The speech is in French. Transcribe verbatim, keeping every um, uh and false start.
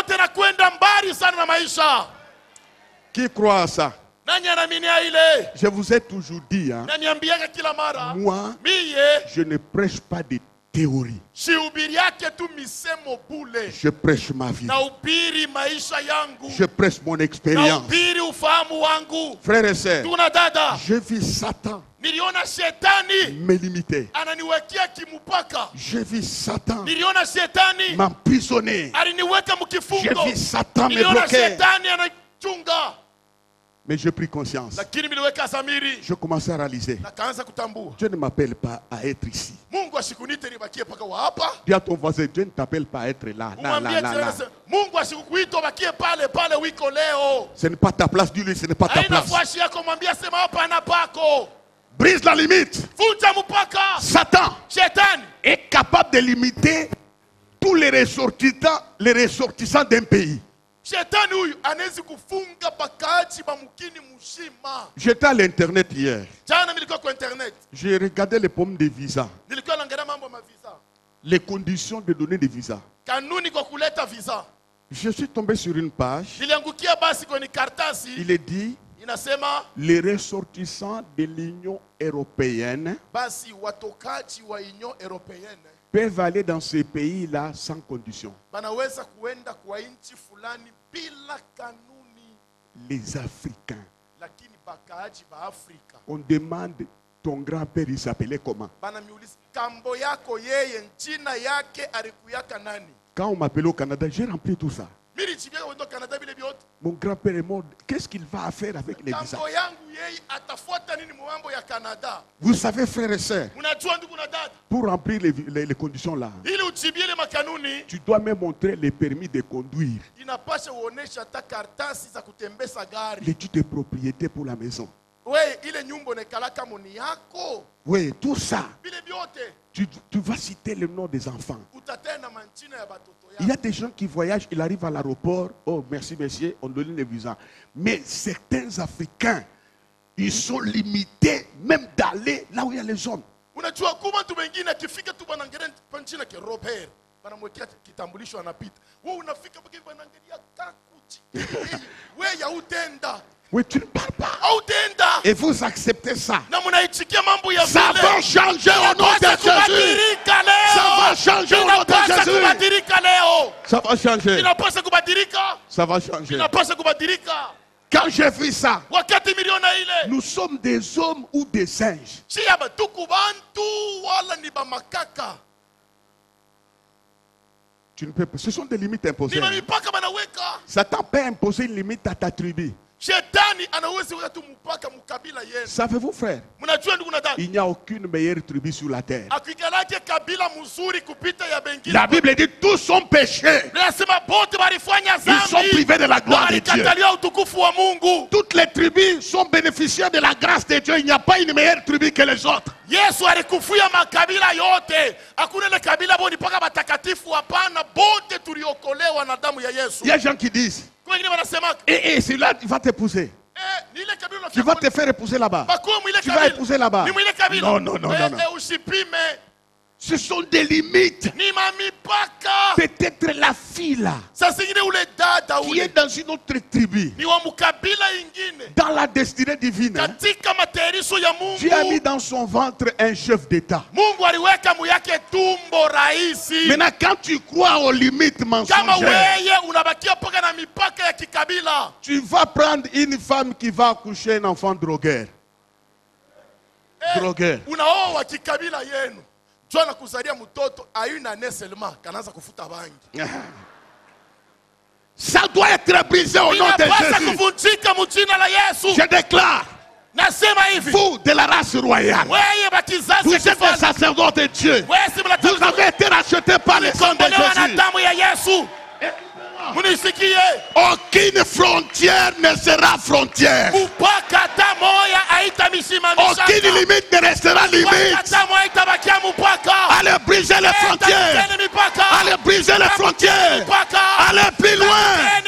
tena kwenda mbali sana na maisha. Qui croit à ça? Nani anaaminia ile? Je vous ai toujours dit, hein, Naniambiaga kila mara. moi, Miye je ne prêche pas de théorie. sihubiri yake tu misemo bule. Je prêche ma vie. Na ubiri maisha yangu. Je prêche mon Na expérience. ubiri ufahamu wangu. Frères et sœurs, Tuna dada. je vis Satan Niliona shetani me limiter. ananiwekea kimupaka. Je vis Satan Niliona shetani m'emprisonner. aliniweka Je mkifungo. vis Satan me Niliona bloquer. shetani anachunga. Mais j'ai pris conscience. Lakini niliweka zamiri. Je commençais à réaliser. Na kaanza kutambua. Dieu ne m'appelle pas à être ici. Mungu asikunite nibakie paka wa hapa. Dis à ton voisin, Dieu ne t'appelle pas à être là. là, là, là, là. Mungu asikukuita bakie pale pale wiko leo. Ce n'est pas ta place, dis-lui, ce n'est pas ta Haina place. nafasi yako, mwambia sema hapa na pako. Brise la limite. Vunja mpaka. Satan Shetani est capable de limiter tous les ressortissants, les ressortissants d'un pays. Shetani huyu anaweza kufunga bakaaji ba mkini mzima. J'étais à l'internet hier. Jana nilikuwa kwa internet. J'ai regardé les pommes de visa. Nilikuwa naangalia mambo ma visa. Les conditions de donner des visas. Kanuni kwa kuleta visa. Je suis tombé sur une page. Niliangukia basi kwenye kartasi. Il est dit, Inasema les ressortissants de l'Union européenne basi watokaji wa Union Européenne peuvent aller dans ces pays-là sans condition. banaweza kuenda kwa nchi fulani bila kanuni. Les Africains. Lakini bakaaji ba Afrika. On demande, ton grand-père, il s'appelait comment? Banamiuliza kambo yako yeye jina yake alikuyaka nani? Quand on m'appelait au Canada, j'ai rempli tout ça. Mimi chibia wendo Canada bile biote. Mon grand-père est mort. Qu'est-ce qu'il va faire avec les visas? Kambo yangu yeye atafuata nini mambo ya Canada? Vous savez, frères et sœurs, Unajua ndugu na dada, pour remplir les, les, les conditions là, ili uchibie ile makanuni tu dois me montrer les permis de conduire, inapasha uonesha hata kartasi za kutembeza gari. l'étude de propriété pour la maison. We ile nyumba nekalaka muni yako. Oui, tout ça. Bile biote. Tu, tu vas citer le nom des enfants. Utatenda manchina ya batoto yako. Il y a des gens qui voyagent, ils arrivent à l'aéroport. Oh, merci, monsieur, on donne les visas. Mais certains Africains, ils sont limités même d'aller là où il y a les hommes. Unajua kuma mtu mwingine akifika tu bwana ngere panchina ke Robert. Banamwekea kitambulisho anapita. Wewe unafika mpaka banaangalia kakuchi. Wewe ya utenda. Oui, tu ne parles pas. Utenda. Et vous acceptez ça. Na mnaichikia mambo ya Ça vile. va changer au nom de Jésus. Ça va changer au nom de Jésus. Kubadilika leo. Ça va changer. Inapaswa kubadilika. Ça va changer. Inapaswa kubadilika. Quand j'ai vu ça, Wakati miliona ile. nous sommes des hommes ou des singes. Si yaba tuku bantu wala ni ba makaka. Tu ne peux pas. Ce sont des limites imposées. Ni mipaka banaweka. Satan peut imposer une limite à ta tribu. Shetani anaweza weka tu mpaka mukabila yenu. Savez-vous, frère? Mnajua ndugu na dada? Il n'y a aucune meilleure tribu sur la terre. Akigalake kabila mzuri kupita ya bengine. La Bible dit tous sont péchés. Nasema bote walifanya Ils dhambi. sont privés de la gloire de Dieu. Walikatalia utukufu wa Mungu. Toutes les tribus sont bénéficiaires de la grâce de Dieu. Il n'y a pas une meilleure tribu que les autres. Yesu alikufia makabila yote. Hakuna ile kabila boni paka batakatifu, hapana, bote tuliokolewa na damu ya Yesu. Il y a des gens qui disent, Wengine wanasema eh, eh, celui-là, il va t'épouser. eh, ni ile kabila Tu vas te faire épouser là-bas. Bakuwa mwile Tu kabila. vas épouser là-bas. Ni mwile kabila. Non, non, non, eh, non, non. Eh, usipime. Ce sont des limites. Ni mamipaka. Peut-être la fille là, Sasa ingine ule dada qui ule. est dans une autre tribu, Ni wa mukabila ingine. dans la destinée divine, hein, Katika matayarisho ya Mungu. Dieu a mis dans son ventre un chef d'État. Mungu aliweka muyake tumbo rahisi. Maintenant, quand tu crois aux limites Kama mensongères, weye unabakia paka na mipaka ya kikabila. tu vas prendre une femme qui va accoucher un enfant drogueur. Eh, Drogueur. unaoa kikabila yenu. Jua na kuzalia mtoto ayuna neselma kanaanza kufuta bangi. Ça doit être brisé au nom de Inapasa Jésus. kuvunjika mjina la Yesu. Je déclare, Nasema hivi. vous de la race royale, Weye bakizazi vous êtes des kifalme. sacerdotes de Dieu. Wewe si mnataka. Vous avez été rachetés par le sang de Mkombolewa na Jésus. damu ya Yesu. Munisikie. Aucune frontière ne sera frontière. Mpaka hata moya haitamisimamisha. Aucune limite ne restera Mpaka limite. hata moya haitabakia mpaka. Allez briser les frontières. Tabakeni mipaka. Allez briser les frontières. Mpaka. Allez plus loin.